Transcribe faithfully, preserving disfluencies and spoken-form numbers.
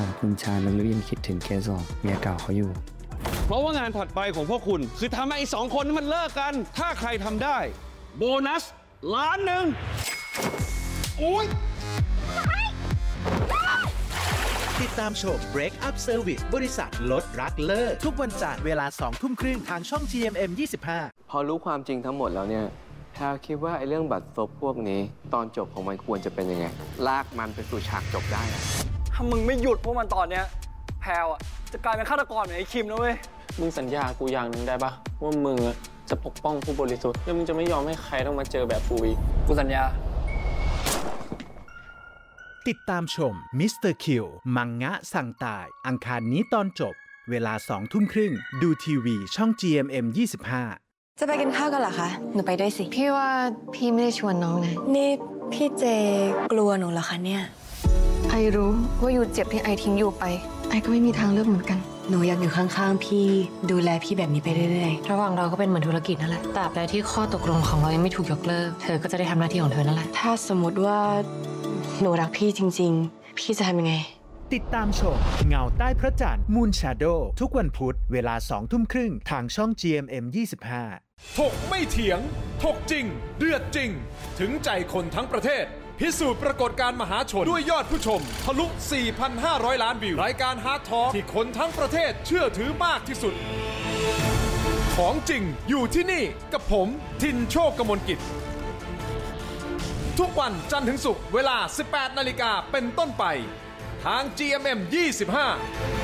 คุณชายแล้วรีบคิดถึงเกสรเมียเก่าเขาอยู่เพราะว่างานถัดไปของพวกคุณคือทำให้ไอ้สองคนนี้มันเลิกกันถ้าใครทำได้โบนัสล้านหนึ่งโอ้ยติดตามชม Break Up Service บริษัทลดรักเลิกทุกวันจันทร์เวลาสองทุ่มครึ่งทางช่อง จี เอ็ม เอ็ม ยี่สิบห้าพอรู้ความจริงทั้งหมดแล้วเนี่ยแพรคิดว่าไอ้เรื่องบัตรซบพวกนี้ตอนจบของมันควรจะเป็นยังไงลากมันไปสู่ฉากจบได้นะถ้ามึงไม่หยุดพวกมันตอนเนี้ยแพรอ่ะจะกลายเป็นฆาตกรเหมือนไอ้คิมนะเว้ยมึงสัญญากูอย่างหนึ่งได้ปะว่ามึงจะปกป้องผู้บริสุทธิ์แล้วมึงจะไม่ยอมให้ใครต้องมาเจอแบบกูอีกกูสัญญาติดตามชมมิสเตอร์คิวมังงะสั่งตายอังคารนี้ตอนจบเวลาสองทุ่มครึ่งดูทีวีช่อง จี เอ็ม เอ็ม ยี่สิบห้าจะไปกินข้าวกันเหรอคะหนูไปด้วยสิพี่ว่าพี่ไม่ได้ชวนน้องนะนี่พี่เจกลัวหนูเหรอคะเนี่ยไอรู้ว่าอยู่เจ็บที่ไอทิ้งอยู่ไปไอก็ไม่มีทางเลือกเหมือนกันหนูอยากอยู่ข้างๆพี่ดูแลพี่แบบนี้ไปเรื่อยๆระหว่างเราก็เป็นเหมือนธุรกิจนั่นแหละตราบใดที่ข้อตกลงของเรายังไม่ถูกยกเลิกเธอก็จะได้ทำหน้าที่ของเธอนั่นแหละถ้าสมมติว่าหนูรักพี่จริงๆพี่จะทำยังไงติดตามชมเงาใต้พระจันทร์ Moon Shadow ทุกวันพุธเวลาสองทุ่มครึ่งทางช่อง จี เอ็ม เอ็ม ยี่สิบห้าถกไม่เถียงถกจริงเดือดจริงถึงใจคนทั้งประเทศพิสูจน์ปรากฏการณ์มหาชนด้วยยอดผู้ชมทะลุ สี่พันห้าร้อย ล้านวิวรายการฮาร์ดทอล์กที่คนทั้งประเทศเชื่อถือมากที่สุดของจริงอยู่ที่นี่กับผมทินโชคกมลกิจทุกวันจันทร์ถึงศุกร์เวลา สิบแปดนาฬิกาเป็นต้นไปทาง จี เอ็ม เอ็ม ยี่สิบห้า